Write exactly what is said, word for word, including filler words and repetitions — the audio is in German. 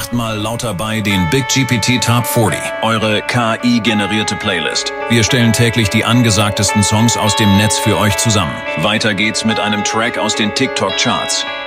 Achtmal lauter bei den Big G P T Top vierzig, eure K I-generierte Playlist. Wir stellen täglich die angesagtesten Songs aus dem Netz für euch zusammen. Weiter geht's mit einem Track aus den TikTok-Charts.